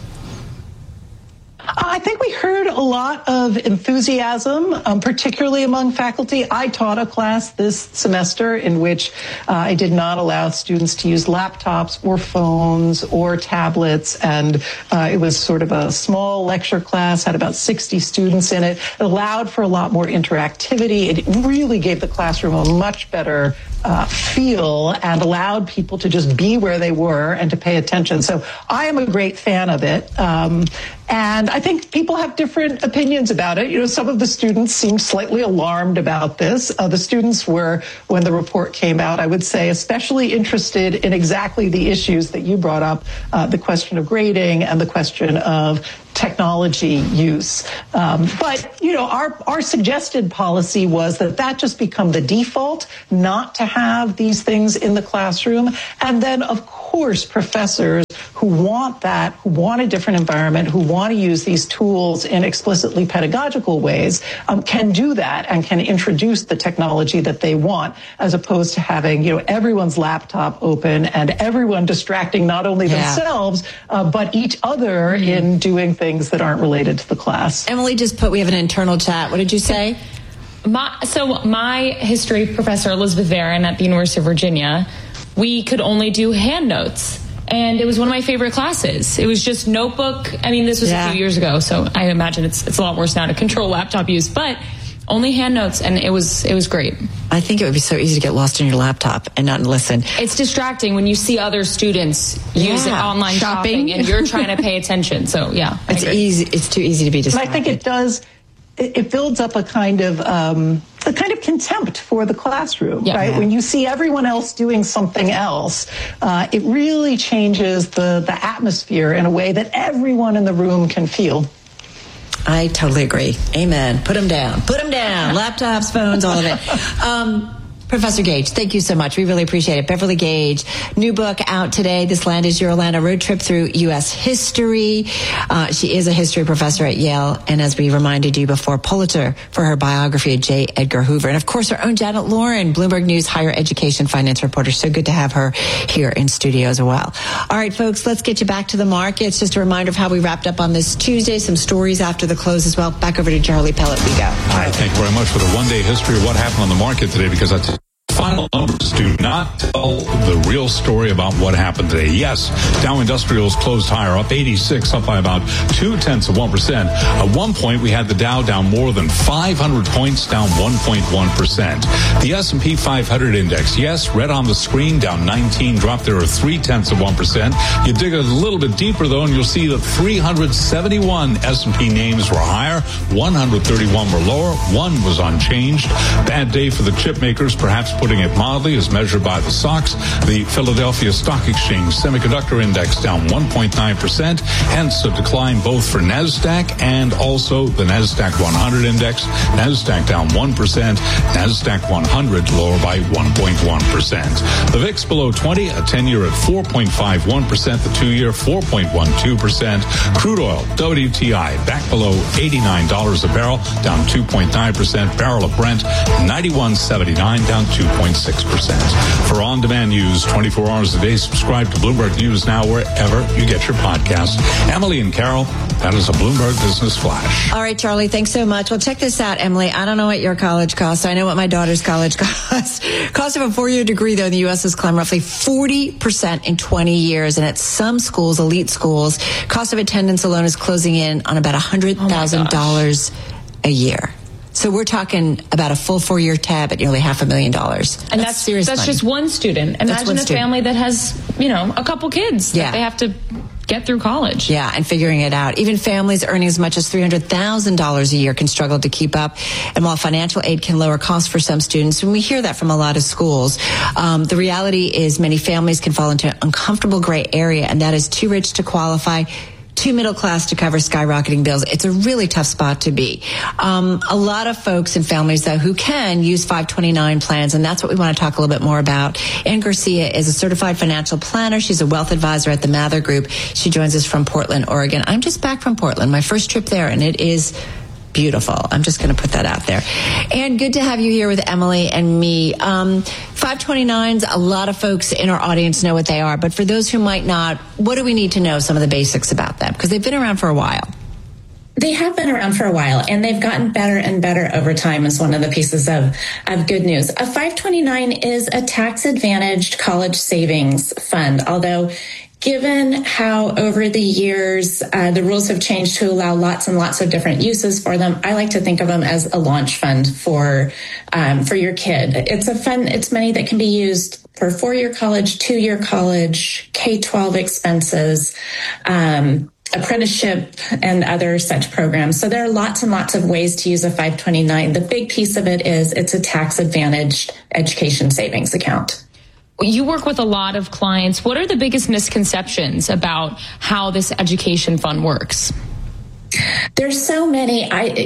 I think we heard a lot of enthusiasm, particularly among faculty. I taught a class this semester in which I did not allow students to use laptops or phones or tablets, and it was sort of a small lecture class, had about 60 students in it. It allowed for a lot more interactivity. It really gave the classroom a much better feel and allowed people to just be where they were and to pay attention. So I am a great fan of it. And I think people have different opinions about it. You know, some of the students seemed slightly alarmed about this. The students were, when the report came out, I would say, especially interested in exactly the issues that you brought up, the question of grading and the question of technology use. But, you know, our suggested policy was that just become the default, not to have these things in the classroom. And then, of course, professors who want that, who want a different environment, who want to use these tools in explicitly pedagogical ways, can do that and can introduce the technology that they want, as opposed to having, you know, everyone's laptop open and everyone distracting not only themselves, but each other in doing things that aren't related to the class. Emily just put, we have an internal chat. What did you say? My history professor, Elizabeth Varon at the University of Virginia, we could only do hand notes. And it was one of my favorite classes. It was just notebook. I mean, this was a few years ago, so I imagine it's a lot worse now to control laptop use, but only hand notes, and it was great. I think it would be so easy to get lost in your laptop and not listen. It's distracting when you see other students using online shopping and you're trying to pay attention. So yeah, it's easy. It's too easy to be distracted. And I think it does. It builds up a kind of contempt for the classroom, right? When you see everyone else doing something else, it really changes the atmosphere in a way that everyone in the room can feel. I totally agree. Amen. Put them down. Put them down. Laptops, phones, all of it. Professor Gage, thank you so much. We really appreciate it. Beverly Gage, new book out today, This Land Is Your Land, a road trip through U.S. history. She is a history professor at Yale, and as we reminded you before, Pulitzer for her biography of J. Edgar Hoover. And of course, our own Janet Lauren, Bloomberg News higher education finance reporter. So good to have her here in studio as well. All right, folks, let's get you back to the markets. Just a reminder of how we wrapped up on this Tuesday. Some stories after the close as well. Back over to Charlie Pellet we go. All right, thank you very much for the one-day history of what happened on the market today, because that's final numbers do not tell the real story about what happened today. Yes, Dow Industrials closed higher, up 86, up by about 0.2%. At one point, we had the Dow down more than 500 points, down 1.1%. The S&P 500 index, yes, red on the screen, down 19, dropped there 0.3%. You dig a little bit deeper, though, and you'll see that 371 S&P names were higher, 131 were lower, one was unchanged. Bad day for the chip makers, perhaps putting it mildly, as measured by the SOX. The Philadelphia Stock Exchange Semiconductor Index down 1.9%, hence a decline both for NASDAQ and also the NASDAQ 100 Index. NASDAQ down 1%, NASDAQ 100 lower by 1.1%. The VIX below 20, a 10-year at 4.51%, the 2-year 4.12%. Crude oil, WTI, back below $89 a barrel, down 2.9%. Barrel of Brent, 91.79, down 2.6%. For on-demand news 24 hours a day, subscribe to Bloomberg News Now wherever you get your podcasts. Emily and Carol, that is a Bloomberg Business Flash. All right, Charlie, thanks so much. Well, check this out, Emily. I don't know what your college costs. I know what my daughter's college costs. Cost of a 4-year degree, though, in the U.S. has climbed roughly 40% in 20 years. And at some schools, elite schools, cost of attendance alone is closing in on about $100,000 a year. So we're talking about a full 4-year tab at nearly $500,000. And that's just one student. Imagine a family that has, a couple kids that they have to get through college. Yeah, and figuring it out. Even families earning as much as $300,000 a year can struggle to keep up. And while financial aid can lower costs for some students, and we hear that from a lot of schools, the reality is many families can fall into an uncomfortable gray area, and that is too rich to qualify, too middle class to cover skyrocketing bills. It's a really tough spot to be. A lot of folks and families, though, who can use 529 plans, and that's what we want to talk a little bit more about. Ann Garcia is a certified financial planner. She's a wealth advisor at the Mather Group. She joins us from Portland, Oregon. I'm just back from Portland, my first trip there, and it is beautiful. I'm just going to put that out there. And good to have you here with Emily and me. 529s, a lot of folks in our audience know what they are, but for those who might not, what do we need to know some of the basics about them? Because they've been around for a while. They have been around for a while, and they've gotten better and better over time is one of the pieces of good news. A 529 is a tax-advantaged college savings fund, although given how over the years the rules have changed to allow lots and lots of different uses for them, I like to think of them as a launch fund for your kid. It's a fund, it's money that can be used for 4-year college, 2-year college, K-12 expenses, apprenticeship, and other such programs. So there are lots and lots of ways to use a 529. The big piece of it is it's a tax-advantaged education savings account. You work with a lot of clients. What are the biggest misconceptions about how this education fund works? There's so many.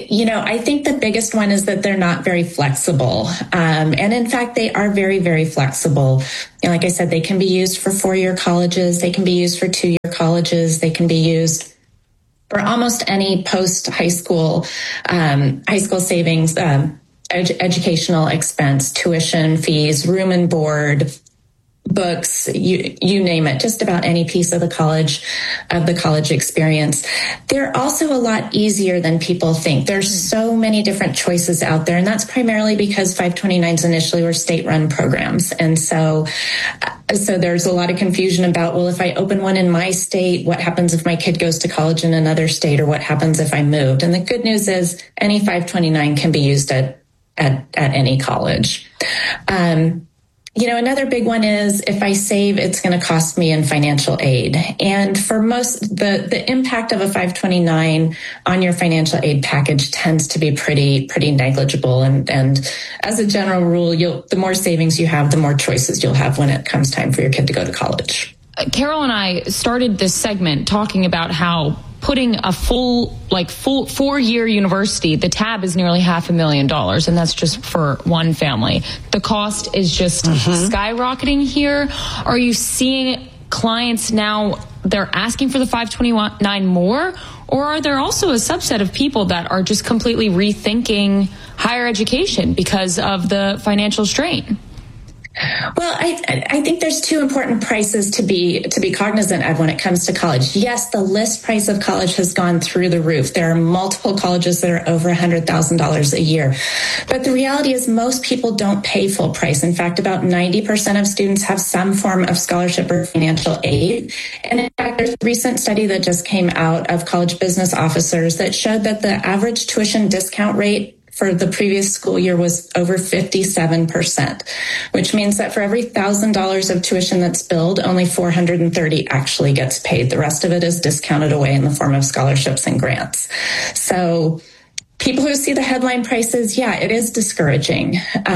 I think the biggest one is that they're not very flexible. And in fact, they are very, very flexible. Like I said, they can be used for 4-year colleges. They can be used for 2-year colleges. They can be used for almost any post-high school, savings, educational expense, tuition fees, room and board, books, you name it, just about any piece of the college experience. They're also a lot easier than people think. There's so many different choices out there, and that's primarily because 529s initially were state-run programs. And so there's a lot of confusion about, well, if I open one in my state, what happens if my kid goes to college in another state, or what happens if I moved? And the good news is any 529 can be used at any college. Another big one is if I save, it's going to cost me in financial aid. And for most, the impact of a 529 on your financial aid package tends to be pretty negligible. And as a general rule, the more savings you have, the more choices you'll have when it comes time for your kid to go to college. Carol and I started this segment talking about how putting a full 4-year university, the tab is nearly $500,000, and that's just for one family. The cost is just skyrocketing here. Are you seeing clients now, they're asking for the 529 more, or are there also a subset of people that are just completely rethinking higher education because of the financial strain? Well, I think there's two important prices to be cognizant of when it comes to college. Yes, the list price of college has gone through the roof. There are multiple colleges that are over $100,000 a year. But the reality is most people don't pay full price. In fact, about 90% of students have some form of scholarship or financial aid. And in fact, there's a recent study that just came out of college business officers that showed that the average tuition discount rate for the previous school year was over 57%, which means that for every $1,000 of tuition that's billed, only $430 actually gets paid. The rest of it is discounted away in the form of scholarships and grants. So people who see the headline prices, yeah, it is discouraging.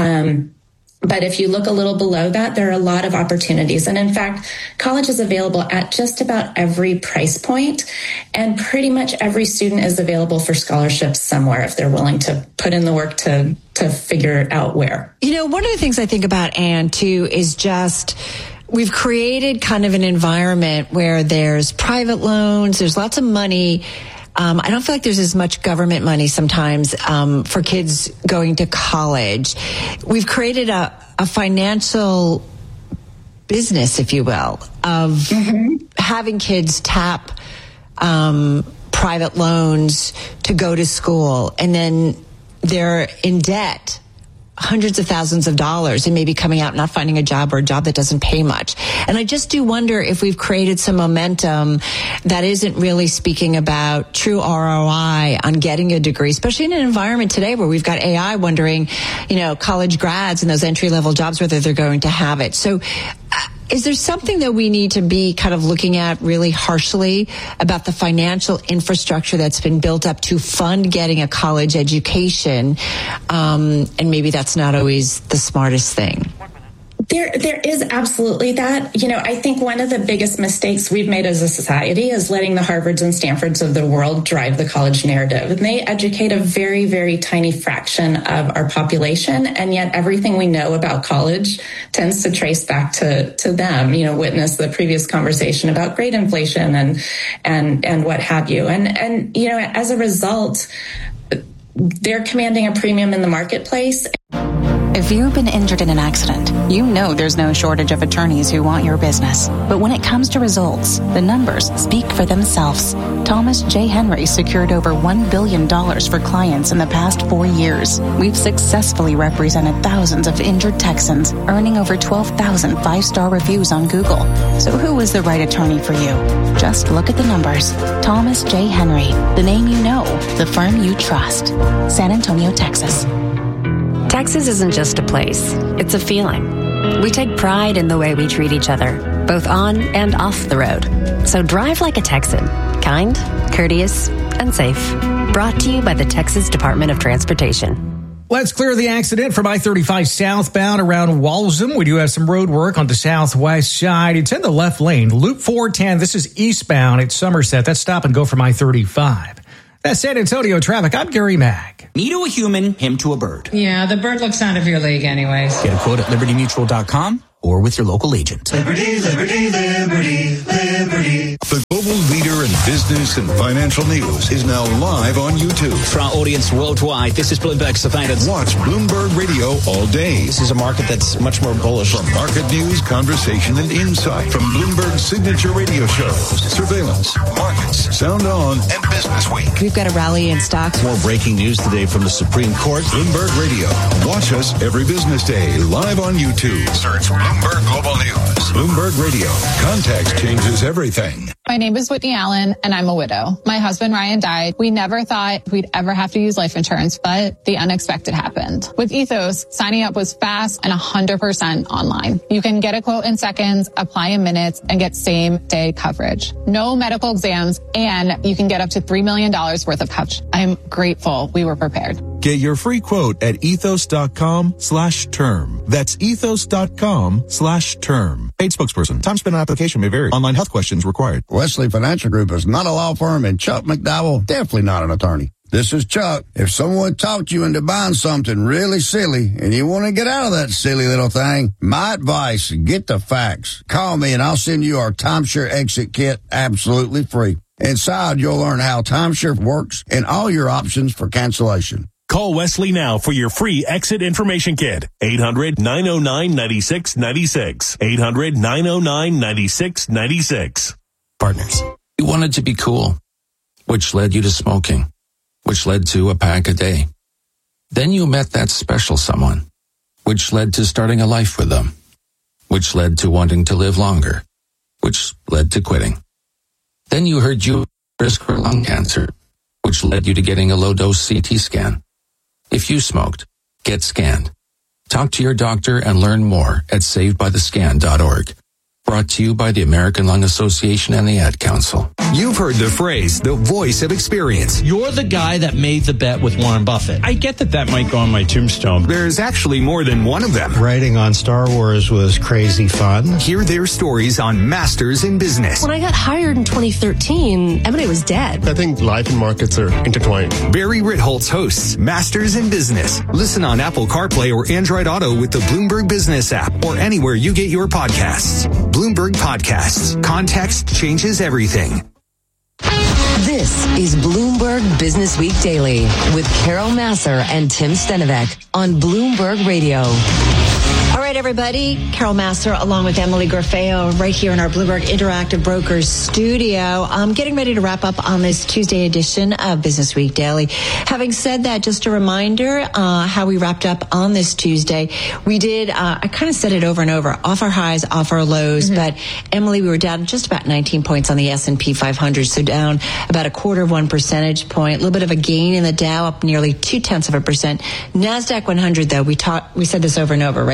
But if you look a little below that, there are a lot of opportunities. And in fact, college is available at just about every price point, and pretty much every student is available for scholarships somewhere if they're willing to put in the work to figure out where. One of the things I think about, Ann, too, is just we've created kind of an environment where there's private loans, there's lots of money. I don't feel like there's as much government money sometimes for kids going to college. We've created a financial business, if you will, of having kids tap private loans to go to school, and then they're in debt hundreds of thousands of dollars and maybe coming out not finding a job, or a job that doesn't pay much. And I just do wonder if we've created some momentum that isn't really speaking about true ROI on getting a degree, especially in an environment today where we've got AI wondering, college grads and those entry-level jobs, whether they're going to have it. So Is there something that we need to be kind of looking at really harshly about the financial infrastructure that's been built up to fund getting a college education? And maybe that's not always the smartest thing. There is absolutely that. I think one of the biggest mistakes we've made as a society is letting the Harvards and Stanfords of the world drive the college narrative. And they educate a very, very tiny fraction of our population. And yet everything we know about college tends to trace back to them. Witness the previous conversation about grade inflation and what have you. And as a result, they're commanding a premium in the marketplace. If you've been injured in an accident, you know there's no shortage of attorneys who want your business. But when it comes to results, the numbers speak for themselves. Thomas J. Henry secured over $1 billion for clients in the past 4 years. We've successfully represented thousands of injured Texans, earning over 12,000 five-star reviews on Google. So who is the right attorney for you? Just look at the numbers. Thomas J. Henry, the name you know, the firm you trust. San Antonio, Texas. Texas isn't just a place, it's a feeling. We take pride in the way we treat each other, both on and off the road. So drive like a Texan, kind, courteous, and safe. Brought to you by the Texas Department of Transportation. Let's clear the accident from I-35 southbound around Walzem. We do have some road work on the southwest side. It's in the left lane. Loop 410, this is eastbound at Somerset. That's stop and go from I-35. That's San Antonio traffic. I'm Gary Mack. Me to a human, him to a bird. Yeah, the bird looks out of your league anyways. Get a quote at libertymutual.com or with your local agent. Liberty, liberty, liberty, liberty. The global leader in business and financial news is now live on YouTube. For our audience worldwide, this is Bloomberg Surveillance. Watch Bloomberg Radio all day. This is a market that's much more bullish. From market news, conversation, and insight. From Bloomberg's signature radio shows, Surveillance, Markets, Sound On, and Business Week. We've got a rally in stocks. More breaking news today from the Supreme Court. Bloomberg Radio. Watch us every business day live on YouTube. Search Bloomberg Global News. Bloomberg Radio. Context changes everything. My name is Whitney Allen, and I'm a widow. My husband, Ryan, died. We never thought we'd ever have to use life insurance, but the unexpected happened. With Ethos, signing up was fast and 100% online. You can get a quote in seconds, apply in minutes, and get same-day coverage. No medical exams, and you can get up to $3 million worth of coverage. I'm grateful we were prepared. Get your free quote at ethos.com/term. That's ethos.com/term. Paid spokesperson. Time spent on application may vary. Online health questions required. Wesley Financial Group is not a law firm, and Chuck McDowell, definitely not an attorney. This is Chuck. If someone talked you into buying something really silly and you want to get out of that silly little thing, my advice, get the facts. Call me and I'll send you our timeshare exit kit absolutely free. Inside, you'll learn how timeshare works and all your options for cancellation. Call Wesley now for your free exit information kit. 800-909-9696. 800-909-9696. Partners. You wanted to be cool, which led you to smoking, which led to a pack a day. Then you met that special someone, which led to starting a life with them, which led to wanting to live longer, which led to quitting. Then you heard you risk for lung cancer, which led you to getting a low-dose CT scan. If you smoked, get scanned. Talk to your doctor and learn more at savedbythescan.org. Brought to you by the American Lung Association and the Ad Council. You've heard the phrase, the voice of experience. You're the guy that made the bet with Warren Buffett. I get that might go on my tombstone. There's actually more than one of them. Writing on Star Wars was crazy fun. Hear their stories on Masters in Business. When I got hired in 2013, M&A was dead. I think life and markets are intertwined. Barry Ritholtz hosts Masters in Business. Listen on Apple CarPlay or Android Auto with the Bloomberg Business app or anywhere you get your podcasts. Bloomberg Podcasts. Context changes everything. This is Bloomberg Business Week Daily with Carol Massar and Tim Stenovec on Bloomberg Radio. All right, everybody. Carol Massar along with Emily Grafeo right here in our Bloomberg Interactive Brokers studio. Getting ready to wrap up on this Tuesday edition of Business Week Daily. Having said that, just a reminder how we wrapped up on this Tuesday. We did, I kind of said it over and over, off our highs, off our lows. Mm-hmm. But Emily, we were down just about 19 points on the S&P 500, so down about 0.25 percentage point. A little bit of a gain in the Dow, up nearly 0.2%. NASDAQ 100, though, we said this over and over, right? Some of those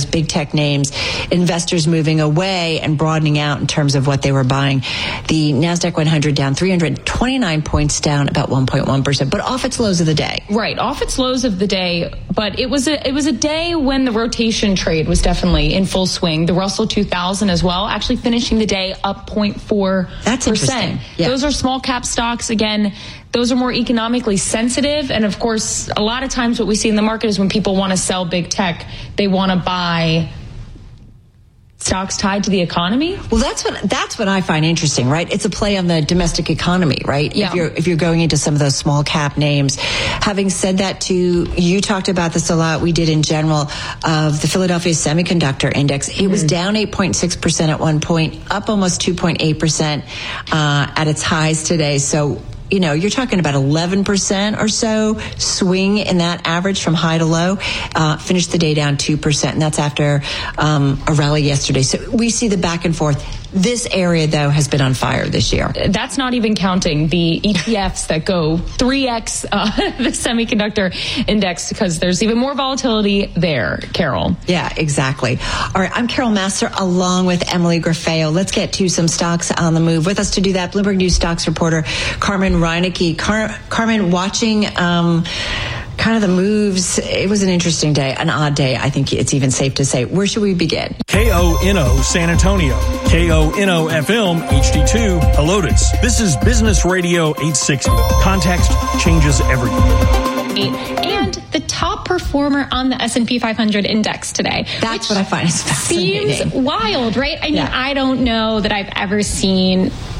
big tech names, investors moving away and broadening out in terms of what they were buying. The NASDAQ 100 down 329 points, down about 1.1%, but off its lows of the day. Right, off its lows of the day, but it was a day when the rotation trade was definitely in full swing. The Russell 2000 as well, actually finishing the day up 0.4%. That's interesting. Yeah. Those are small cap stocks. Again, those are more economically sensitive. And of course, a lot of times what we see in the market is when people want to sell big tech, they want to buy stocks tied to the economy. Well, that's what I find interesting, right? It's a play on the domestic economy, right? Yeah. If you're going into some of those small cap names. Having said that too, you talked about this a lot. We did in general of the Philadelphia Semiconductor Index. It was down 8.6% at one point, up almost 2.8% at its highs today. So, you're talking about 11% or so swing in that average from high to low. Finished the day down 2%, and that's after a rally yesterday. So we see the back and forth. This area, though, has been on fire this year. That's not even counting the ETFs that go 3x the semiconductor index, because there's even more volatility there, Carol. Yeah, exactly. All right, I'm Carol Massar along with Emily Grafeo. Let's get to some stocks on the move. With us to do that, Bloomberg News stocks reporter Carmen Reinecke. Carmen, watching kind of the moves. It was an interesting day, an odd day. I think it's even safe to say. Where should we begin? KONO San Antonio, KONO FM HD2 Helotes. This is Business Radio 860. Context changes everything. And the top performer on the S&P 500 index today. That's what I find is fascinating. Seems wild, right? I mean, I don't know that I've ever seen